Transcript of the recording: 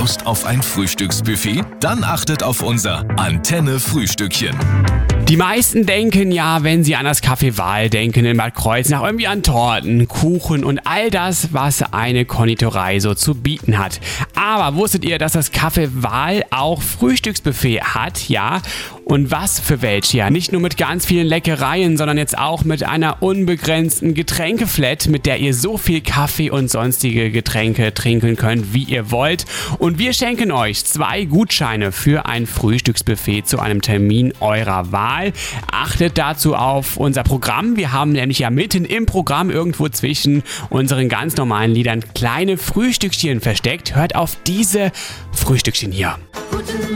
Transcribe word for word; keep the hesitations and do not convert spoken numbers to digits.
Lust auf ein Frühstücksbuffet? Dann achtet auf unser Antenne-Frühstückchen. Die meisten denken ja, wenn sie an das Café Wahl denken in Bad Kreuznach, irgendwie an Torten, Kuchen und all das, was eine Konditorei so zu bieten hat. Aber wusstet ihr, dass das Café Wahl auch Frühstücksbuffet hat? Ja. Und was für welche? Ja, nicht nur mit ganz vielen Leckereien, sondern jetzt auch mit einer unbegrenzten Getränkeflat, mit der ihr so viel Kaffee und sonstige Getränke trinken könnt, wie ihr wollt. Und wir schenken euch zwei Gutscheine für ein Frühstücksbuffet zu einem Termin eurer Wahl. Achtet dazu auf unser Programm. Wir haben nämlich ja mitten im Programm irgendwo zwischen unseren ganz normalen Liedern kleine Frühstückchen versteckt. Hört auf diese Frühstückchen hier.